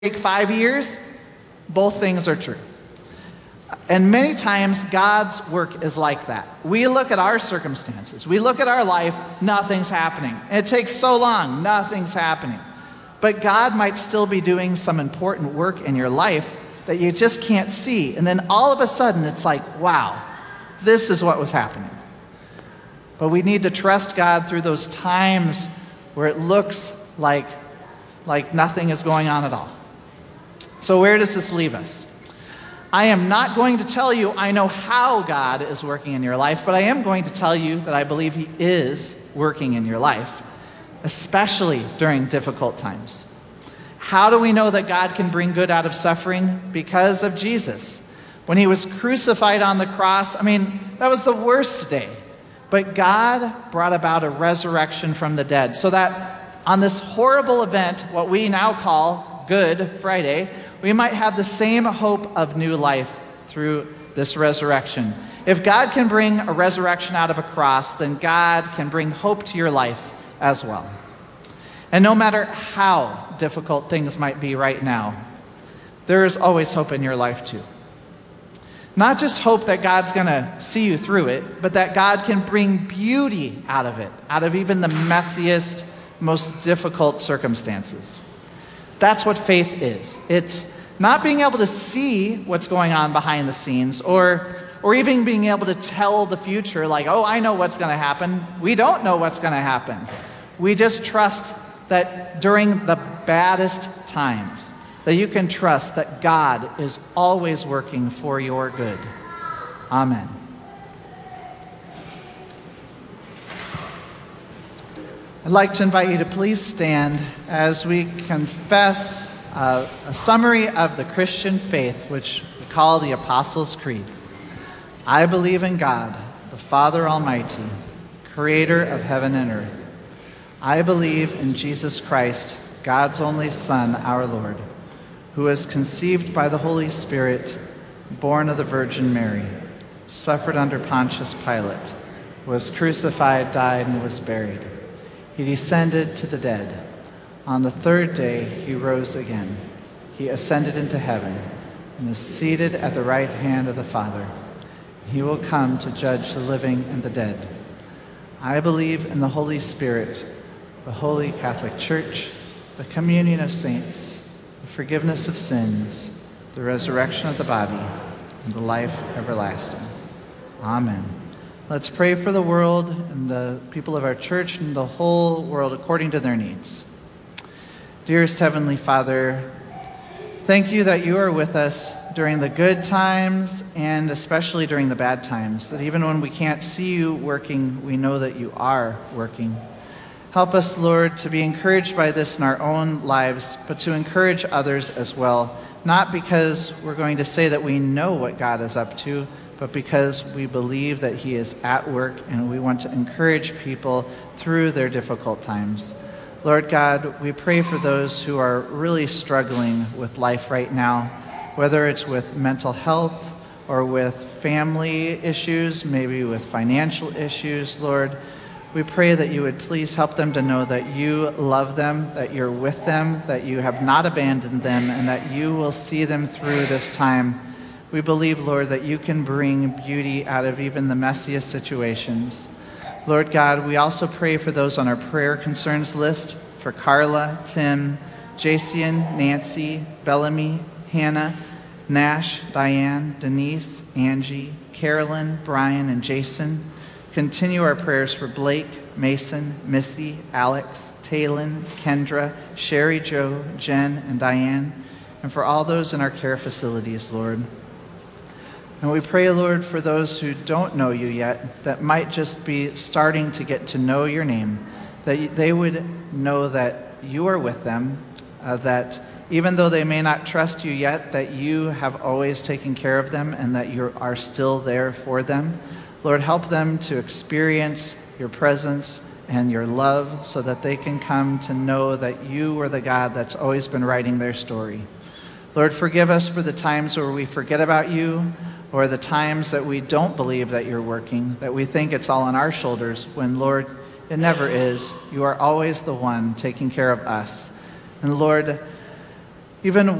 take 5 years, both things are true. And many times, God's work is like that. We look at our circumstances, we look at our life, nothing's happening. It takes so long, nothing's happening. But God might still be doing some important work in your life that you just can't see. And then all of a sudden, it's like, wow, this is what was happening. But we need to trust God through those times where it looks like nothing is going on at all. So where does this leave us? I am not going to tell you I know how God is working in your life, but I am going to tell you that I believe He is working in your life, especially during difficult times. How do we know that God can bring good out of suffering? Because of Jesus. When He was crucified on the cross, that was the worst day. But God brought about a resurrection from the dead so that on this horrible event, what we now call Good Friday, we might have the same hope of new life through this resurrection. If God can bring a resurrection out of a cross, then God can bring hope to your life as well. And no matter how difficult things might be right now, there is always hope in your life too. Not just hope that God's going to see you through it, but that God can bring beauty out of it, out of even the messiest, most difficult circumstances. That's what faith is. It's not being able to see what's going on behind the scenes or even being able to tell the future like, oh, I know what's going to happen. We don't know what's going to happen. We just trust that during the baddest times, that you can trust that God is always working for your good. Amen. I'd like to invite you to please stand as we confess a summary of the Christian faith, which we call the Apostles' Creed. I believe in God, the Father Almighty, creator of heaven and earth. I believe in Jesus Christ, God's only Son, our Lord, who was conceived by the Holy Spirit, born of the Virgin Mary, suffered under Pontius Pilate, was crucified, died, and was buried. He descended to the dead. On the third day, he rose again. He ascended into heaven and is seated at the right hand of the Father. He will come to judge the living and the dead. I believe in the Holy Spirit, the Holy Catholic Church, the communion of saints, the forgiveness of sins, the resurrection of the body, and the life everlasting. Amen. Let's pray for the world and the people of our church and the whole world according to their needs. Dearest Heavenly Father, thank you that you are with us during the good times and especially during the bad times, that even when we can't see you working, we know that you are working. Help us, Lord, to be encouraged by this in our own lives, but to encourage others as well, not because we're going to say that we know what God is up to, but because we believe that He is at work and we want to encourage people through their difficult times. Lord God, we pray for those who are really struggling with life right now, whether it's with mental health or with family issues, maybe with financial issues, Lord. We pray that you would please help them to know that you love them, that you're with them, that you have not abandoned them, and that you will see them through this time. We believe, Lord, that you can bring beauty out of even the messiest situations. Lord God, we also pray for those on our prayer concerns list, for Carla, Tim, Jason, Nancy, Bellamy, Hannah, Nash, Diane, Denise, Angie, Carolyn, Brian, and Jason. Continue our prayers for Blake, Mason, Missy, Alex, Talon, Kendra, Sherry, Joe, Jen, and Diane, and for all those in our care facilities, Lord. And we pray, Lord, for those who don't know you yet, that might just be starting to get to know your name, that they would know that you are with them, that even though they may not trust you yet, that you have always taken care of them and that you are still there for them. Lord, help them to experience your presence and your love so that they can come to know that you are the God that's always been writing their story. Lord, forgive us for the times where we forget about you, or the times that we don't believe that you're working, that we think it's all on our shoulders, when, Lord, it never is. You are always the one taking care of us. And Lord, even